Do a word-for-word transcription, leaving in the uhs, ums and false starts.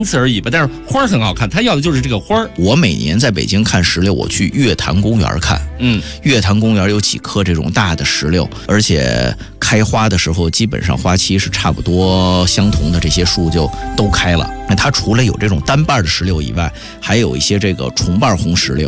此而已吧。但是花儿很好看，他要的就是这个花儿。 我每年在北京看石榴，我去月坛公园看， 嗯， 月坛公园有几棵这种大的石榴，而且开花的时候基本上花期是差不多相同的，这些树就都开了。那它除了有这种单瓣的石榴以外，还有一些这个重瓣红石榴。